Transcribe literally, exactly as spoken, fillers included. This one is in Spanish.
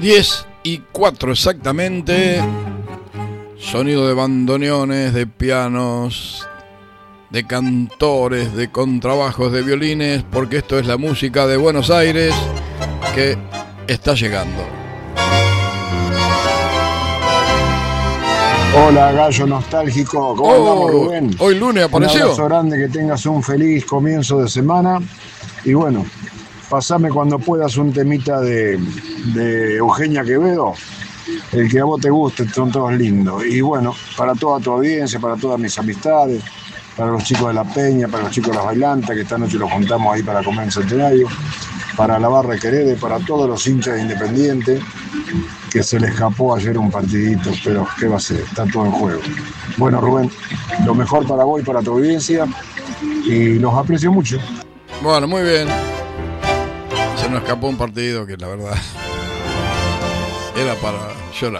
diez y cuatro exactamente. Sonido de bandoneones, de pianos, de cantores, de contrabajos, de violines, porque esto es la música de Buenos Aires que está llegando. Hola, gallo nostálgico, ¿cómo oh, andamos, Rubén? Hoy lunes apareció. Un abrazo grande, que tengas un feliz comienzo de semana. Y bueno, pasame cuando puedas un temita de, de Eugenia Quevedo, el que a vos te guste, son todos lindos. Y bueno, para toda tu audiencia, para todas mis amistades, para los chicos de La Peña, para los chicos de Las Bailantas, que esta noche los juntamos ahí para comer en Centenario, para la Barra de Querede, para todos los hinchas de Independiente, que se le escapó ayer un partidito, pero ¿qué va a ser? Está todo en juego. Bueno, Rubén, lo mejor para vos y para tu audiencia, y los aprecio mucho. Bueno, muy bien. Se nos escapó un partido que la verdad era para llorar.